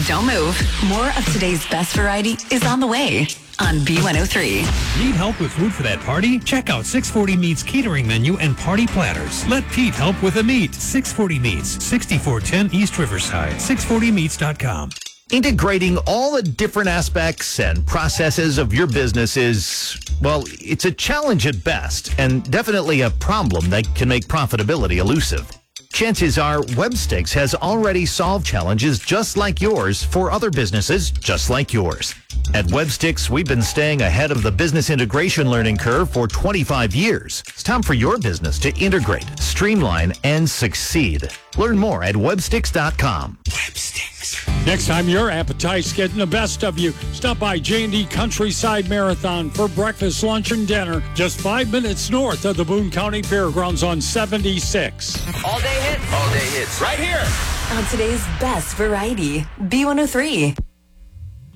Don't move. More of today's best variety is on the way on B103. Need help with food for that party? Check out 640 Meats catering menu and party platters. Let Pete help with the meat. 640 Meats, 6410 East Riverside. 640meats.com. Integrating all the different aspects and processes of your business is, well, it's a challenge at best and definitely a problem that can make profitability elusive. Chances are Webstix has already solved challenges just like yours for other businesses just like yours. At Webstix, we've been staying ahead of the business integration learning curve for 25 years. It's time for your business to integrate, streamline, and succeed. Learn more at Webstix.com. Webstix. Next time your appetite's getting the best of you, stop by J&D Countryside Marathon for breakfast, lunch, and dinner just 5 minutes north of the Boone County Fairgrounds on 76. All day hits. All day hits. Right here. On today's best variety, B103.